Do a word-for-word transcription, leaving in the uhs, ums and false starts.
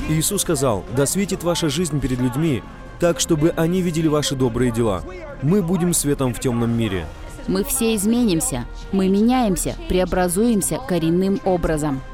Иисус сказал: «Да светит ваша жизнь перед людьми, так, чтобы они видели ваши добрые дела». Мы будем светом в темном мире. Мы все изменимся. Мы меняемся, преобразуемся коренным образом.